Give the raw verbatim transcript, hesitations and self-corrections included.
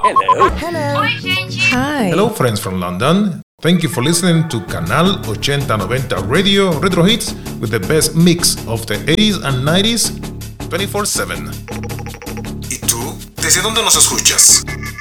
Hello. Hello. Oi, gente. Hi. Hello, friends from London. Thank you for listening to Canal eighty noventa Radio Retro Hits with the best mix of the eighties and nineties twenty-four seven. ¿Y tú? ¿Desde dónde nos escuchas?